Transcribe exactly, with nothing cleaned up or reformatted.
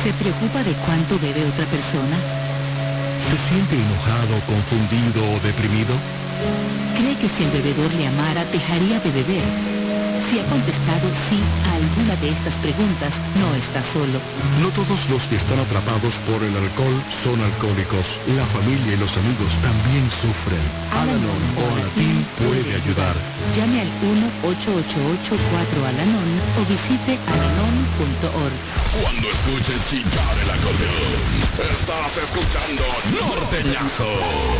¿Se preocupa de cuánto bebe otra persona? ¿Se siente enojado, confundido o deprimido? ¿Cree que si el bebedor le amara, dejaría de beber? Si ha contestado sí a alguna de estas preguntas, no está solo. No todos los que están atrapados por el alcohol son alcohólicos. La familia y los amigos también sufren. Al-Anon o Alatín puede ayudar. Llame al uno ocho ocho ocho cuatro Al-Anon o visite alanon punto org. Cuando escuches chillar el acordeón, estás escuchando Norteñazo.